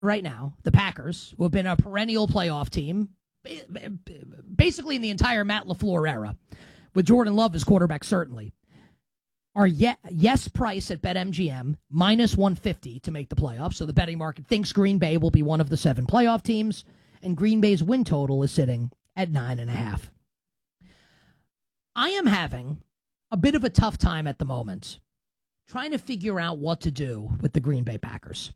right now, the Packers, who have been a perennial playoff team, basically in the entire Matt LaFleur era, with Jordan Love as quarterback, certainly, are yes price at BetMGM minus 150 to make the playoffs. So the betting market thinks Green Bay will be one of the 7 playoff teams, and Green Bay's win total is sitting at 9.5. I am having a bit of a tough time at the moment trying to figure out what to do with the Green Bay Packers.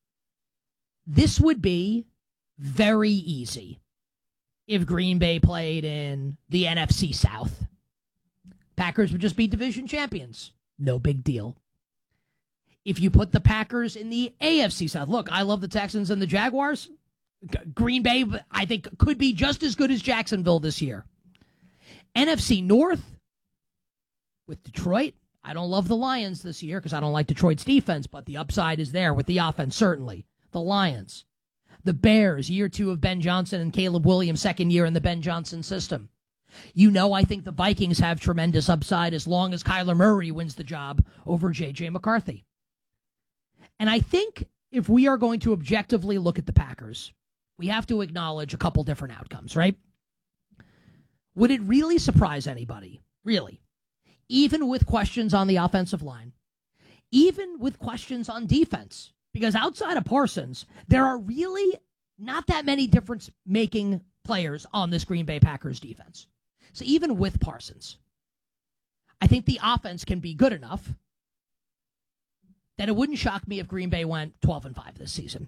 This would be very easy if Green Bay played in the NFC South. Packers would just be division champions. No big deal. If you put the Packers in the AFC South, look, I love the Texans and the Jaguars. Green Bay, I think, could be just as good as Jacksonville this year. NFC North with Detroit. I don't love the Lions this year because I don't like Detroit's defense, but the upside is there with the offense, certainly. The Lions. The Bears, year 2 of Ben Johnson and Caleb Williams, second year in the Ben Johnson system. I think the Vikings have tremendous upside as long as Kyler Murray wins the job over J.J. McCarthy. And I think if we are going to objectively look at the Packers, we have to acknowledge a couple different outcomes, right? Would it really surprise anybody, really, even with questions on the offensive line, even with questions on defense? Because outside of Parsons, there are really not that many difference-making players on this Green Bay Packers defense. So even with Parsons, I think the offense can be good enough that it wouldn't shock me if Green Bay went 12-5 this season.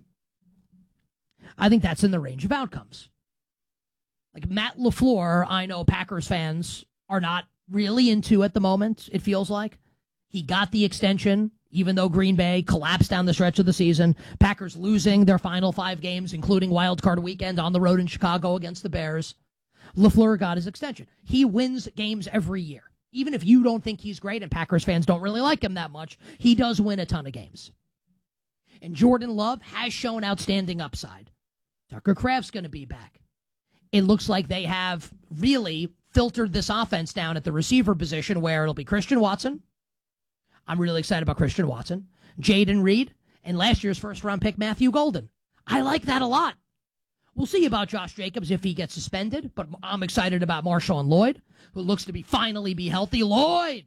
I think that's in the range of outcomes. Like Matt LaFleur, I know Packers fans are not really into at the moment, it feels like. He got the extension, even though Green Bay collapsed down the stretch of the season. Packers losing their final 5 games, including wild card weekend on the road in Chicago against the Bears. LaFleur got his extension. He wins games every year. Even if you don't think he's great and Packers fans don't really like him that much, he does win a ton of games. And Jordan Love has shown outstanding upside. Tucker Kraft's going to be back. It looks like they have really filtered this offense down at the receiver position where it'll be Christian Watson. I'm really excited about Christian Watson. Jaden Reed, and last year's first-round pick, Matthew Golden. I like that a lot. We'll see about Josh Jacobs if he gets suspended, but I'm excited about Marshawn Lloyd, who looks to finally be healthy. Lloyd!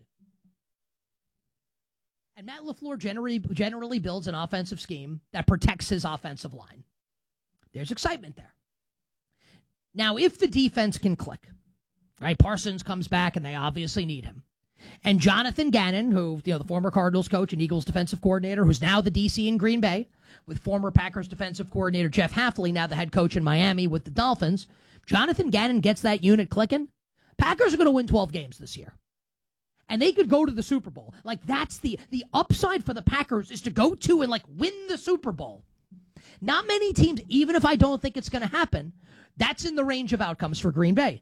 And Matt LaFleur generally builds an offensive scheme that protects his offensive line. There's excitement there. Now, if the defense can click, right? Parsons comes back, and they obviously need him. And Jonathan Gannon, who, the former Cardinals coach and Eagles defensive coordinator, who's now the DC in Green Bay, with former Packers defensive coordinator Jeff Hafley, now the head coach in Miami with the Dolphins. Jonathan Gannon gets that unit clicking. Packers are going to win 12 games this year. And they could go to the Super Bowl. Like, that's the upside for the Packers is to go to and, win the Super Bowl. Not many teams, even if I don't think it's going to happen, that's in the range of outcomes for Green Bay.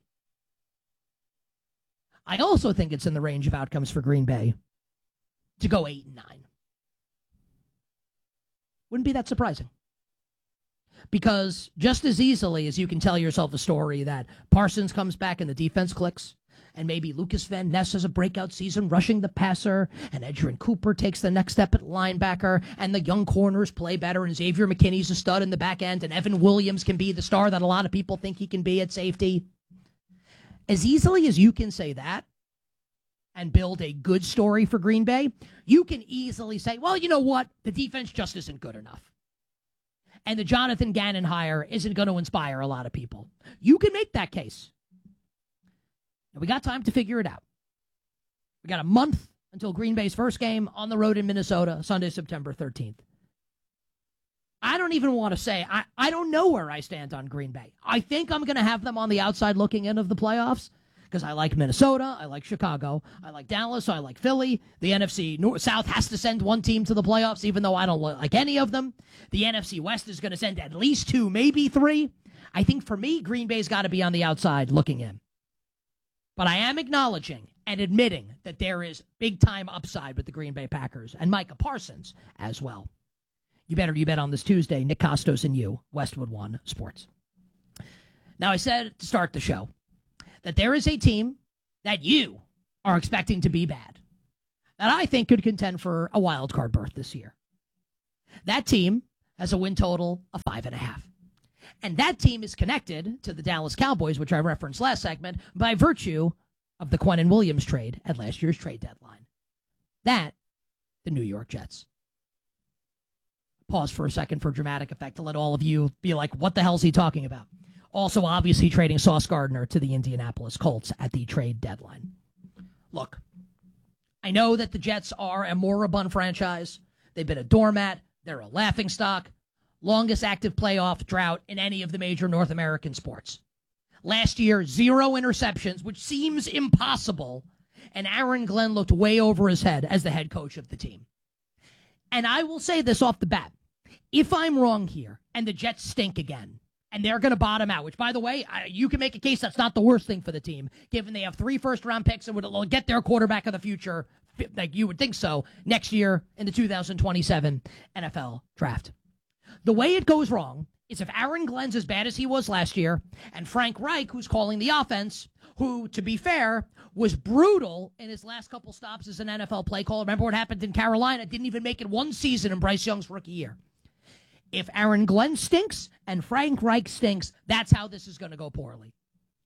I also think it's in the range of outcomes for Green Bay to go 8-9. Wouldn't be that surprising. Because just as easily as you can tell yourself a story that Parsons comes back and the defense clicks, and maybe Lucas Van Ness has a breakout season rushing the passer, and Edgerrin Cooper takes the next step at linebacker, and the young corners play better, and Xavier McKinney's a stud in the back end, and Evan Williams can be the star that a lot of people think he can be at safety. As easily as you can say that and build a good story for Green Bay, you can easily say, well, you know what? The defense just isn't good enough. And the Jonathan Gannon hire isn't going to inspire a lot of people. You can make that case. And we got time to figure it out. We got a month until Green Bay's first game on the road in Minnesota, Sunday, September 13th. I don't even want to say, I don't know where I stand on Green Bay. I think I'm going to have them on the outside looking in of the playoffs because I like Minnesota, I like Chicago, I like Dallas, I like Philly. The NFC South has to send one team to the playoffs, even though I don't like any of them. The NFC West is going to send at least 2, maybe 3. I think for me, Green Bay's got to be on the outside looking in. But I am acknowledging and admitting that there is big-time upside with the Green Bay Packers and Micah Parsons as well. You bet on this Tuesday. Nick Costos and you, Westwood One Sports. Now, I said to start the show that there is a team that you are expecting to be bad that I think could contend for a wild card berth this year. That team has a win total of 5.5. And that team is connected to the Dallas Cowboys, which I referenced last segment, by virtue of the Quinnen Williams trade at last year's trade deadline. That, the New York Jets. Pause for a second for dramatic effect to let all of you be like, what the hell is he talking about? Also, obviously, trading Sauce Gardner to the Indianapolis Colts at the trade deadline. Look, I know that the Jets are a moribund franchise. They've been a doormat. They're a laughingstock. Longest active playoff drought in any of the major North American sports. Last year, 0 interceptions, which seems impossible, and Aaron Glenn looked way over his head as the head coach of the team. And I will say this off the bat. If I'm wrong here, and the Jets stink again, and they're going to bottom out, which, by the way, you can make a case that's not the worst thing for the team, given they have 3 first-round picks and would get their quarterback of the future, like you would think so, next year in the 2027 NFL draft. The way it goes wrong is if Aaron Glenn's as bad as he was last year, and Frank Reich, who's calling the offense, who, to be fair, was brutal in his last couple stops as an NFL play caller. Remember what happened in Carolina? Didn't even make it one season in Bryce Young's rookie year. If Aaron Glenn stinks and Frank Reich stinks, that's how this is going to go poorly.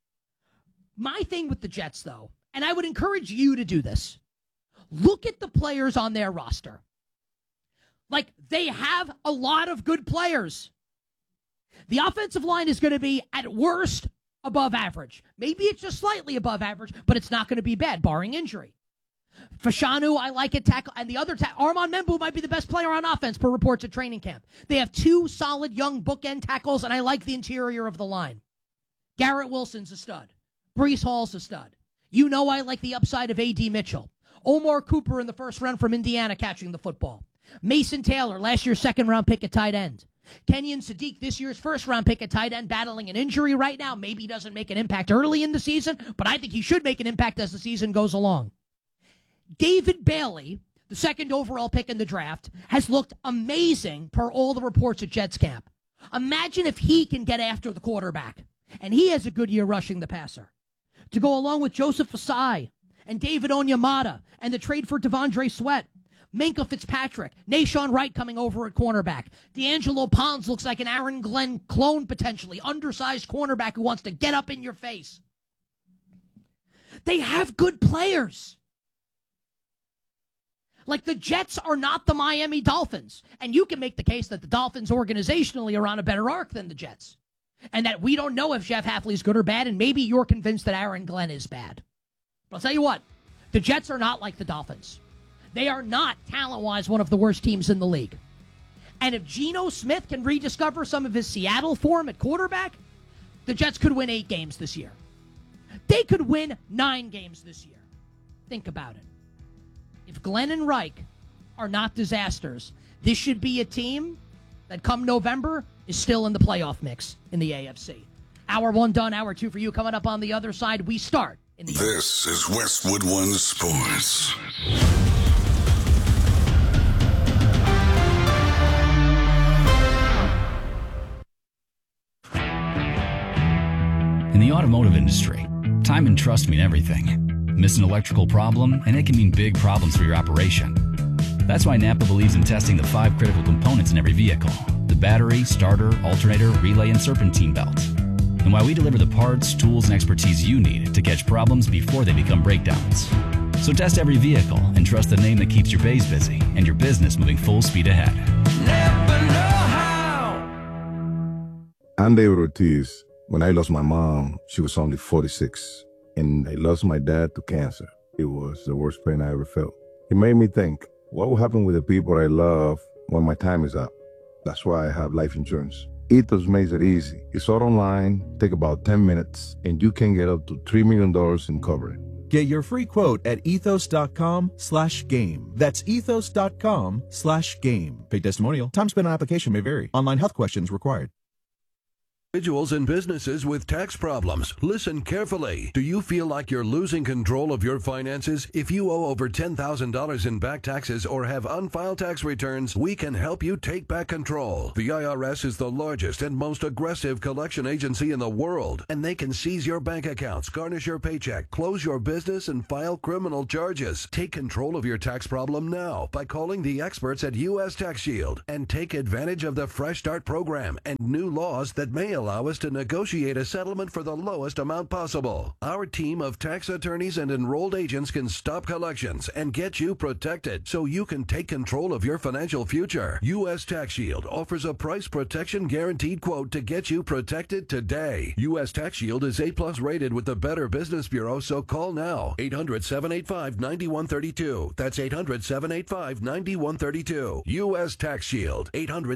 My thing with the Jets, though, and I would encourage you to do this, look at the players on their roster. Like, they have a lot of good players. The offensive line is going to be, at worst, above average. Maybe it's just slightly above average, but it's not going to be bad, barring injury. Fashanu, I like at tackle, and the other Armand Membu might be the best player on offense per reports at training camp. They have 2 solid young bookend tackles, and I like the interior of the line. Garrett Wilson's a stud. Breece Hall's a stud. You know I like the upside of A.D. Mitchell. Omar Cooper in the first round from Indiana catching the football. Mason Taylor, last year's second-round pick at tight end. Kenyon Sadiq, this year's first-round pick at tight end, battling an injury right now. Maybe he doesn't make an impact early in the season, but I think he should make an impact as the season goes along. David Bailey, the second overall pick in the draft, has looked amazing per all the reports at Jets camp. Imagine if he can get after the quarterback, and he has a good year rushing the passer. To go along with Joseph Asai and David Onyemata and the trade for Devondre Sweat, Minkah Fitzpatrick, Nashawn Wright coming over at cornerback. D'Angelo Pons looks like an Aaron Glenn clone potentially, undersized cornerback who wants to get up in your face. They have good players. Like, the Jets are not the Miami Dolphins. And you can make the case that the Dolphins organizationally are on a better arc than the Jets. And that we don't know if Jeff Hafley's good or bad, and maybe you're convinced that Aaron Glenn is bad. But I'll tell you what, the Jets are not like the Dolphins. They are not, talent-wise, one of the worst teams in the league. And if Geno Smith can rediscover some of his Seattle form at quarterback, the Jets could win 8 games this year. They could win 9 games this year. Think about it. If Glenn and Reich are not disasters, this should be a team that come November is still in the playoff mix in the AFC. Hour 1 done, hour 2 for you. Coming up on the other side, we start in the This is Westwood One Sports. In the automotive industry, time and trust mean everything. Miss an electrical problem, and it can mean big problems for your operation. That's why Napa believes in testing the 5 critical components in every vehicle: the battery, starter, alternator, relay, and serpentine belt. And why we deliver the parts, tools, and expertise you need to catch problems before they become breakdowns. So test every vehicle and trust the name that keeps your bays busy and your business moving full speed ahead. Never know how. I'm David Ortiz. When I lost my mom, she was only 46. And I lost my dad to cancer. It was the worst pain I ever felt. It made me think, what will happen with the people I love when my time is up? That's why I have life insurance. Ethos makes it easy. It's all online, take about 10 minutes, and you can get up to $3 million in coverage. Get your free quote at ethos.com/game. That's ethos.com/game. Paid testimonial. Time spent on application may vary. Online health questions required. Individuals and businesses with tax problems, listen carefully. Do you feel like you're losing control of your finances? If you owe over $10,000 in back taxes or have unfiled tax returns, we can help you take back control. The IRS is the largest and most aggressive collection agency in the world, and they can seize your bank accounts, garnish your paycheck, close your business, and file criminal charges. Take control of your tax problem now by calling the experts at U.S. Tax Shield and take advantage of the Fresh Start program and new laws that may allow us to negotiate a settlement for the lowest amount possible. Our team of tax attorneys and enrolled agents can stop collections and get you protected so you can take control of your financial future. U.S. Tax Shield offers a price protection guaranteed quote to get you protected today. U.S. Tax Shield is A+ rated with the Better Business Bureau, so call now. 800-785-9132. That's 800-785-9132. U.S. Tax Shield.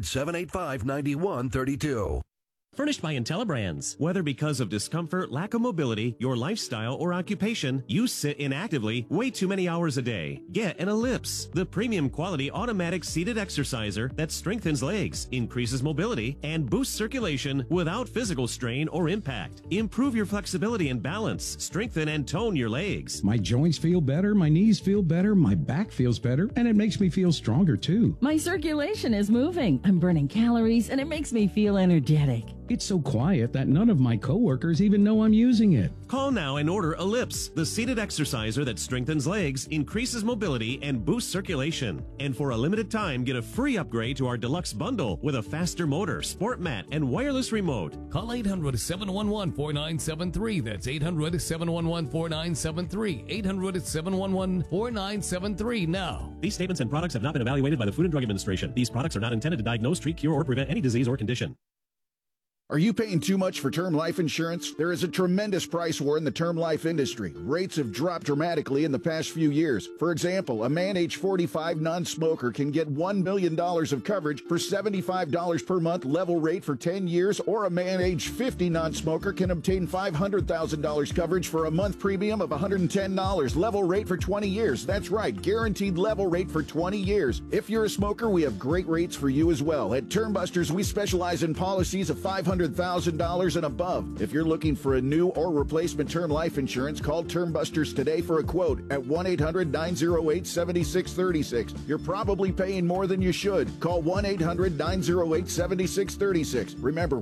800-785-9132. Furnished by IntelliBrands. Whether because of discomfort, lack of mobility, your lifestyle, or occupation, you sit inactively way too many hours a day. Get an Ellipse, the premium quality automatic seated exerciser that strengthens legs, increases mobility, and boosts circulation without physical strain or impact. Improve your flexibility and balance, strengthen and tone your legs. My joints feel better, my knees feel better, my back feels better, and it makes me feel stronger too. My circulation is moving. I'm burning calories, and it makes me feel energetic. It's so quiet that none of my coworkers even know I'm using it. Call now and order Ellipse, the seated exerciser that strengthens legs, increases mobility, and boosts circulation. And for a limited time, get a free upgrade to our deluxe bundle with a faster motor, sport mat, and wireless remote. Call 800-711-4973. That's 800-711-4973. 800-711-4973 now. These statements and products have not been evaluated by the Food and Drug Administration. These products are not intended to diagnose, treat, cure, or prevent any disease or condition. Are you paying too much for term life insurance? There is a tremendous price war in the term life industry. Rates have dropped dramatically in the past few years. For example, a man age 45 non-smoker can get $1 million of coverage for $75 per month level rate for 10 years, or a man age 50 non-smoker can obtain $500,000 coverage for a month premium of $110 level rate for 20 years. That's right, guaranteed level rate for 20 years. If you're a smoker, we have great rates for you as well. At Termbusters, we specialize in policies of $500,000 and above. If you're looking for a new or replacement term life insurance, call Termbusters today for a quote at 1-800-908-7636. You're probably paying more than you should. Call 1-800-908-7636. Remember,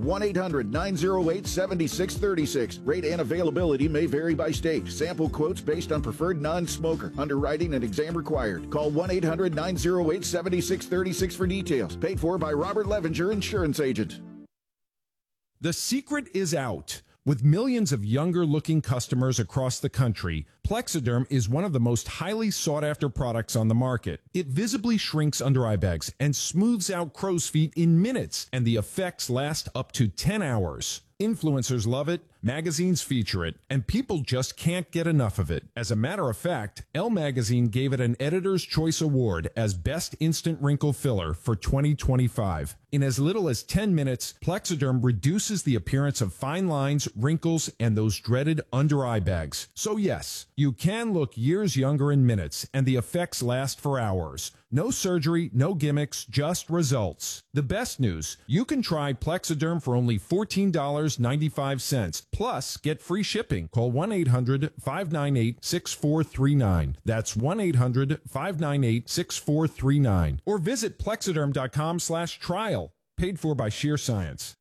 1-800-908-7636. Rate and availability may vary by state. Sample quotes based on preferred non-smoker. Underwriting and exam required. Call 1-800-908-7636 for details. Paid for by Robert Levinger, insurance agent. The secret is out. With millions of younger-looking customers across the country, Plexiderm is one of the most highly sought-after products on the market. It visibly shrinks under eye bags and smooths out crow's feet in minutes, and the effects last up to 10 hours. Influencers love it, magazines feature it, and people just can't get enough of it. As a matter of fact, Elle Magazine gave it an Editor's Choice Award as Best Instant Wrinkle Filler for 2025. In as little as 10 minutes, Plexiderm reduces the appearance of fine lines, wrinkles, and those dreaded under-eye bags. So yes, you can look years younger in minutes, and the effects last for hours. No surgery, no gimmicks, just results. The best news, you can try Plexiderm for only $14.95. Plus, get free shipping. Call 1-800-598-6439. That's 1-800-598-6439. Or visit Plexiderm.com/trial. Paid for by Sheer Science.